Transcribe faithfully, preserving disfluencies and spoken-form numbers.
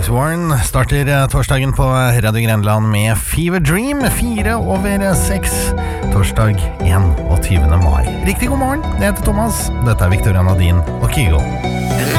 Alex Warren starter torsdagen på Radio Grenland med Fever Dream, fire over seks, torsdag enogtyvende mai. Riktig god morgen, jeg heter Thomas, dette er Victoria Nadine og Kygo.